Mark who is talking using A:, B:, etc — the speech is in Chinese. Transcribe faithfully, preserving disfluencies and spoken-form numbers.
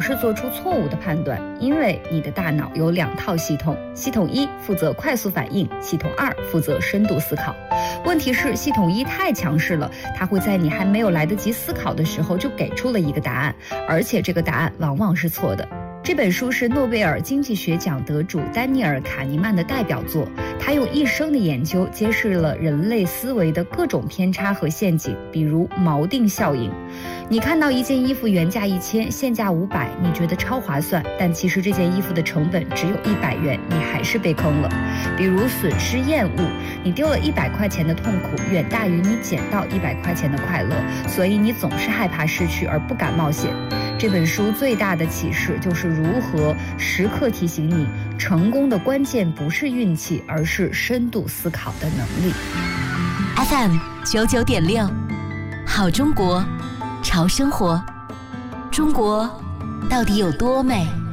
A: 是做出错误的判断，因为你的大脑有两套系统，系统一负责快速反应，系统二负责深度思考。问题是系统一太强势了，它会在你还没有来得及思考的时候就给出了一个答案，而且这个答案往往是错的。这本书是诺贝尔经济学奖得主丹尼尔·卡尼曼的代表作，他用一生的研究揭示了人类思维的各种偏差和陷阱，比如锚定效应。你看到一件衣服原价一千，现价五百，你觉得超划算，但其实这件衣服的成本只有一百元，你还是被坑了。比如损失厌恶，你丢了一百块钱的痛苦远大于你捡到一百块钱的快乐，所以你总是害怕失去而不敢冒险。这本书最大的启示就是如何时刻提醒你，成功的关键不是运气，而是深度思考的能力。
B: F M 九九点六，好中国，潮生活。中国到底有多美？